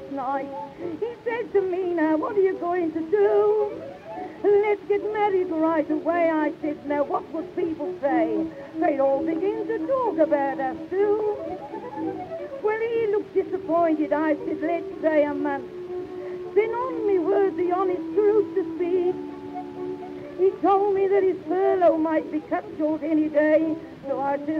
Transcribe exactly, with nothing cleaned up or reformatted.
last night. He said to me, now what are you going to do? Let's get married right away. I said, now what would people say? They'd all begin to talk about us too. Well, he looked disappointed. I said, let's say a month. Then on me word, the honest truth to speak, he told me that his furlough might be cut short any day. So I said,